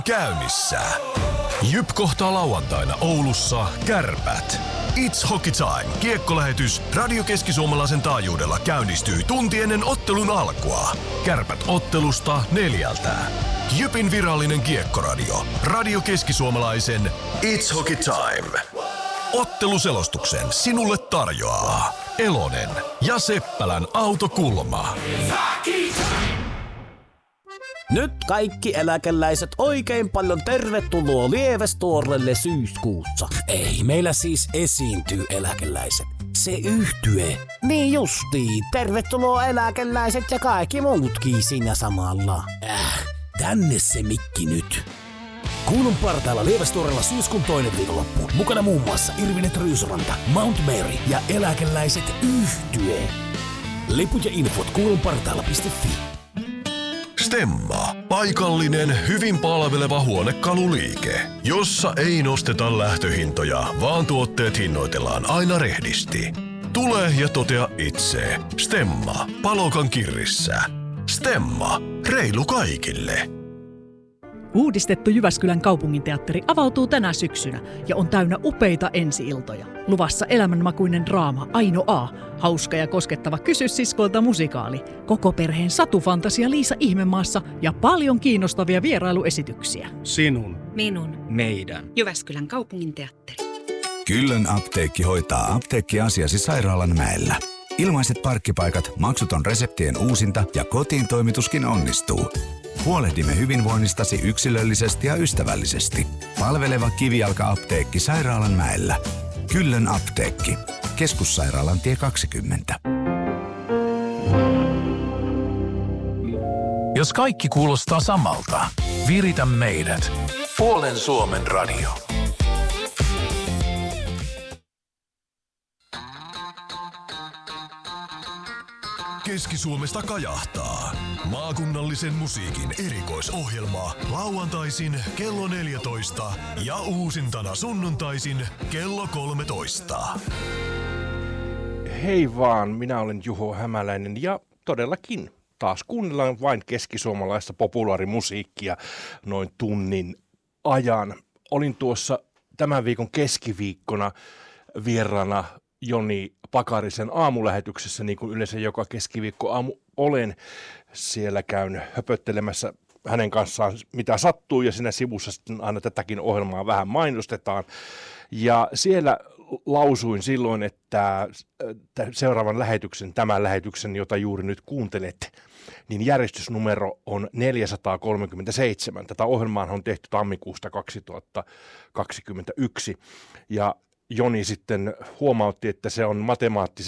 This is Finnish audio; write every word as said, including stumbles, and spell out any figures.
Käynnissä. Jyp kohtaa lauantaina Oulussa Kärpät. It's Hockey Time. Kiekkolähetys Radio Keski-Suomalaisen taajuudella käynnistyy tunti ennen ottelun alkua. Kärpät ottelusta neljältä. Jypin virallinen kiekkoradio. Radio Keski-Suomalaisen It's Hockey Time. Otteluselostuksen sinulle tarjoaa Elonen ja Seppälän Autokulma. Nyt kaikki eläkeläiset oikein paljon tervetuloa Lievestuorelle syyskuussa. Ei, meillä siis esiintyy eläkeläiset. Se yhtye. Niin justiin, tervetuloa eläkeläiset ja kaikki muutkin siinä samalla. Äh, tänne se mikki nyt. Kuulun partaalla Lievestuorella syyskuun toinen viikonloppu. Mukana muun muassa Irvine Ryysuranta, Mount Mary ja eläkeläiset yhtye. Liput ja infot kuulunpartaalla piste fi. Stemma. Paikallinen, hyvin palveleva huonekaluliike, jossa ei nosteta lähtöhintoja, vaan tuotteet hinnoitellaan aina rehdisti. Tule ja totea itse. Stemma. Palokan kirrissä. Stemma. Reilu kaikille. Uudistettu Jyväskylän kaupunginteatteri avautuu tänä syksynä ja on täynnä upeita ensi-iltoja. Luvassa elämänmakuinen draama Aino A, hauska ja koskettava Kysy siskolta musikaali, koko perheen satufantasia Liisa Ihmemaassa ja paljon kiinnostavia vierailuesityksiä. Sinun. Minun. Meidän. Jyväskylän kaupunginteatteri. Kyllön apteekki hoitaa apteekkiasiasi Sairaalanmäellä. Ilmaiset parkkipaikat, maksuton reseptien uusinta ja kotiin toimituskin onnistuu. Huolehdimme hyvinvoinnistasi yksilöllisesti ja ystävällisesti. Palveleva kivijalka-apteekki Sairaalanmäellä. Kyllön apteekki. Keskussairaalan tie kaksikymmentä. Jos kaikki kuulostaa samalta, viritä meidät. Puolen Suomen radio. Keski-Suomesta kajahtaa. Maakunnallisen musiikin erikoisohjelma lauantaisin kello neljätoista ja uusintana sunnuntaisin kello kolmetoista. Hei vaan, minä olen Juho Hämäläinen ja todellakin taas kuunnellaan vain keskisuomalaista populaarimusiikkia noin tunnin ajan. Olin tuossa tämän viikon keskiviikkona vieraana Joni Pakarisen aamulähetyksessä, niin kuin yleensä joka keskiviikko aamu olen. Siellä käyn höpöttelemässä hänen kanssaan mitä sattuu ja siinä sivussa sitten aina tätäkin ohjelmaa vähän mainostetaan. Ja siellä lausuin silloin, että seuraavan lähetyksen, tämän lähetyksen, jota juuri nyt kuuntelette, niin järjestysnumero on neljäsataakolmekymmentäseitsemän. Tätä ohjelmaa on tehty tammikuusta kaksituhattakaksikymmentäyksi ja Joni sitten huomautti, että se on matemaattisesti